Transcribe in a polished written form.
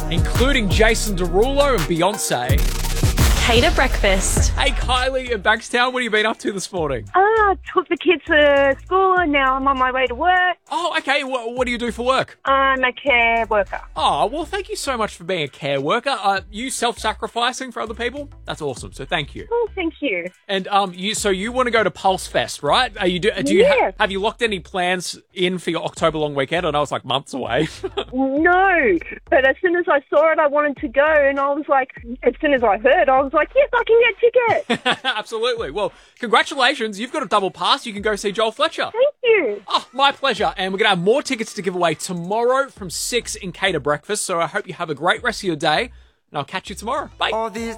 including Jason Derulo and Beyonce. Cater breakfast. Hey, Kylie in Bankstown, what have you been up to this morning? Took the kids to school and now I'm on my way to work. Oh, okay. What do you do for work? I'm a care worker. Oh, well, thank you so much for being a care worker. You self-sacrificing for other people? That's awesome. So thank you. Oh, thank you. And you want to go to Pulse Fest, right? Yes. Have you locked any plans in for your October long weekend? I know it's like months away. No, but as soon as I saw it, I wanted to go, and I was like, as soon as I heard, I was like, yes, I can get tickets. Absolutely. Well, congratulations. You've got a double pass. You can go see Joel Fletcher. Thank you. Oh, my pleasure. And we're going to have more tickets to give away tomorrow from 6 in Cater Breakfast. So I hope you have a great rest of your day, and I'll catch you tomorrow. Bye.